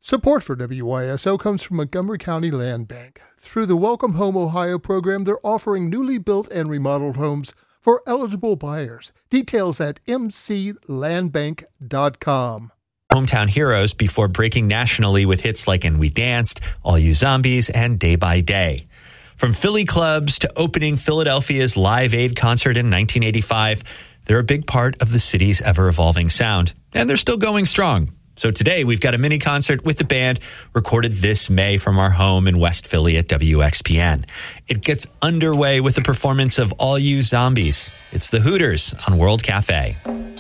Support for WYSO comes from Montgomery County Land Bank. Through the Welcome Home Ohio program, they're offering newly built and remodeled homes for eligible buyers. Details at mclandbank.com. Hometown heroes before breaking nationally with hits like And We Danced, All You Zombies, and Day by Day. From Philly clubs to opening Philadelphia's Live Aid concert in 1985, they're a big part of the city's ever-evolving sound, and they're still going strong. So today, we've got a mini concert with the band recorded this May from our home in West Philly at WXPN. It gets underway with the performance of All You Zombies. It's the Hooters on World Cafe.